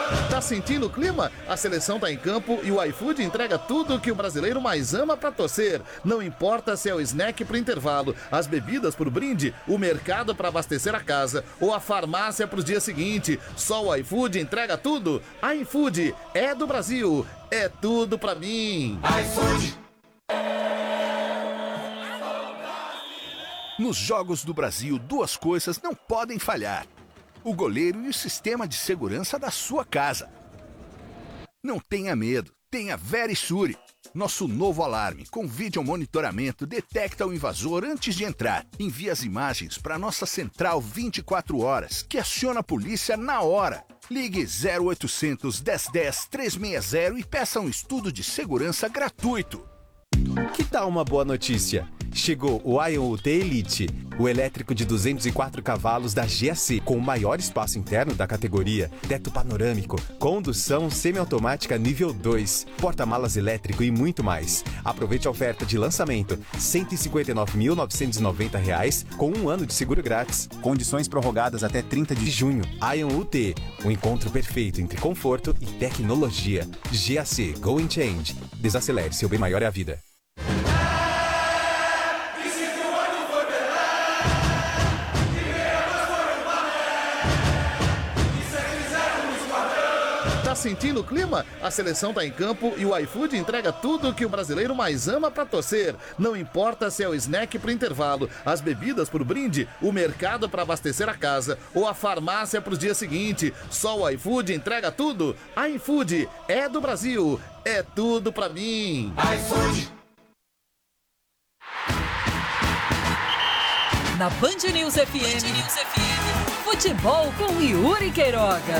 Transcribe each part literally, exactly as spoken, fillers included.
Tá sentindo o clima? A seleção tá em campo e o iFood entrega tudo que o brasileiro mais ama pra torcer. Não importa se é o snack pro intervalo, as bebidas pro brinde, o mercado pra abastecer a casa ou a farmácia pros dias seguintes. Só o iFood entrega tudo. iFood é do Brasil, é tudo pra mim. iFood. Nos Jogos do Brasil, duas coisas não podem falhar: o goleiro e o sistema de segurança da sua casa. Não tenha medo, tenha Verisure. Nosso novo alarme com vídeo monitoramento detecta o invasor antes de entrar. Envia as imagens para nossa central vinte e quatro horas, que aciona a polícia na hora. Ligue zero oitocentos, dez dez, trezentos e sessenta e peça um estudo de segurança gratuito. Que tal uma boa notícia? Chegou o Ion U T Elite, o elétrico de duzentos e quatro cavalos da G A C, com o maior espaço interno da categoria, teto panorâmico, condução semiautomática nível dois, porta-malas elétrico e muito mais. Aproveite a oferta de lançamento, cento e cinquenta e nove mil novecentos e noventa reais, com um ano de seguro grátis. Condições prorrogadas até trinta de junho. Ion U T, o encontro perfeito entre conforto e tecnologia. G A C, Go and Change. Desacelere, seu bem maior é a vida. Tá sentindo o clima? A seleção tá em campo e o iFood entrega tudo que o brasileiro mais ama pra torcer. Não importa se é o snack pro intervalo, as bebidas pro brinde, o mercado pra abastecer a casa ou a farmácia pros dias seguintes. Só o iFood entrega tudo. iFood é do Brasil, é tudo pra mim. iFood. Na Band News F M, Band News F M, futebol com Yuri Queiroga.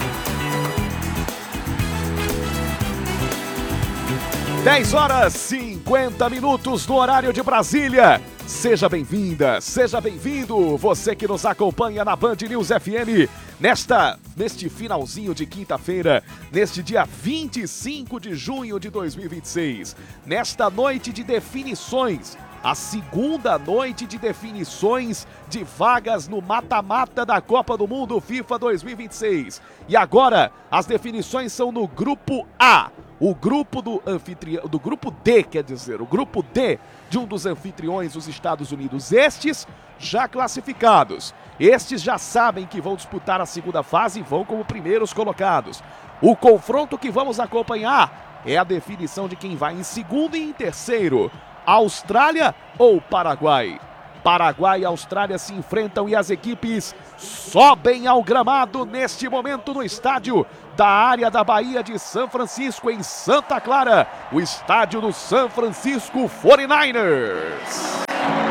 dez horas e cinquenta minutos no horário de Brasília. Seja bem-vinda, seja bem-vindo, você que nos acompanha na Band News F M, nesta, neste finalzinho de quinta-feira, neste dia vinte e cinco de junho de dois mil e vinte e seis, nesta noite de definições, a segunda noite de definições de vagas no mata-mata da Copa do Mundo FIFA dois mil e vinte e seis. E agora, as definições são no Grupo A. O grupo do anfitrião, do grupo D, quer dizer, o grupo D de um dos anfitriões, os Estados Unidos. Estes já classificados. Estes já sabem que vão disputar a segunda fase e vão como primeiros colocados. O confronto que vamos acompanhar é a definição de quem vai em segundo e em terceiro. Austrália ou Paraguai? Paraguai e Austrália se enfrentam e as equipes sobem ao gramado neste momento no estádio da área da Bahia de São Francisco, em Santa Clara, o estádio do San Francisco forty-niners.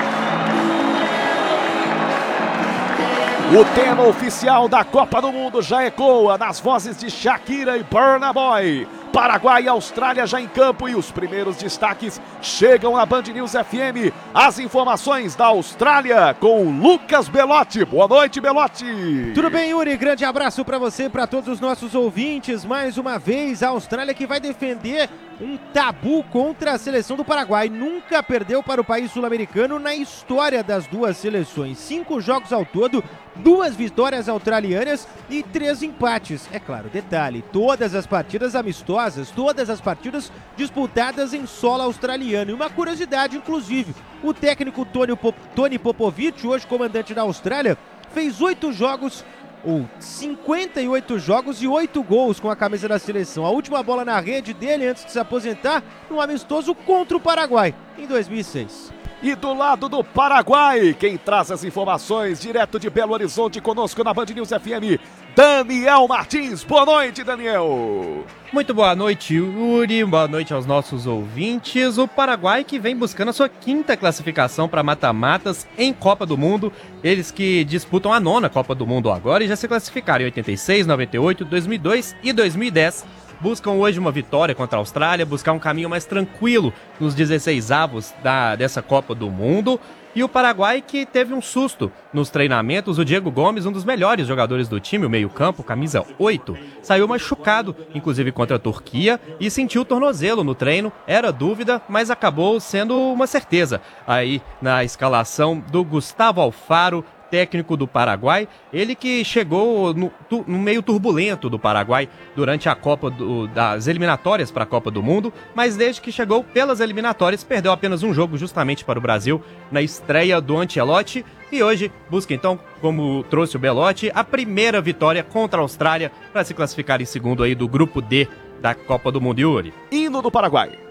O tema oficial da Copa do Mundo já ecoa nas vozes de Shakira e Burna Boy. Paraguai e Austrália já em campo e os primeiros destaques chegam na Band News F M. As informações da Austrália com o Lucas Belotti. Boa noite, Belotti. Tudo bem, Yuri? Grande abraço para você e para todos os nossos ouvintes. Mais uma vez, a Austrália que vai defender um tabu contra a seleção do Paraguai. Nunca perdeu para o país sul-americano na história das duas seleções. Cinco jogos ao todo, duas vitórias australianas e três empates. É claro, detalhe, todas as partidas amistosas, todas as partidas disputadas em solo australiano. E uma curiosidade, inclusive, o técnico Tony, Pop- Tony Popovic, hoje comandante da Austrália, fez oito jogos, ou cinquenta e oito jogos e oito gols com a camisa da seleção. A última bola na rede dele antes de se aposentar, no amistoso contra o Paraguai, em dois mil e seis. E do lado do Paraguai, quem traz as informações direto de Belo Horizonte conosco na Band News F M, Daniel Martins. Boa noite, Daniel. Muito boa noite, Yuri. Boa noite aos nossos ouvintes. O Paraguai que vem buscando a sua quinta classificação para mata-matas em Copa do Mundo. Eles que disputam a nona Copa do Mundo agora e já se classificaram em oitenta e seis, noventa e oito, dois mil e dois e dois mil e dez. Buscam hoje uma vitória contra a Austrália, buscar um caminho mais tranquilo nos dezesseisavos da, dessa Copa do Mundo. E o Paraguai que teve um susto nos treinamentos. O Diego Gomes, um dos melhores jogadores do time, o meio-campo, camisa oito, saiu machucado, inclusive contra a Turquia, e sentiu o tornozelo no treino. Era dúvida, mas acabou sendo uma certeza aí na escalação do Gustavo Alfaro técnico do Paraguai, ele que chegou no, no meio turbulento do Paraguai durante a Copa do, das eliminatórias para a Copa do Mundo, mas desde que chegou pelas eliminatórias perdeu apenas um jogo justamente para o Brasil na estreia do Ancelotti e hoje busca então, como trouxe o Belotti, a primeira vitória contra a Austrália para se classificar em segundo aí do grupo D da Copa do Mundo. Yuri. Hino do Paraguai.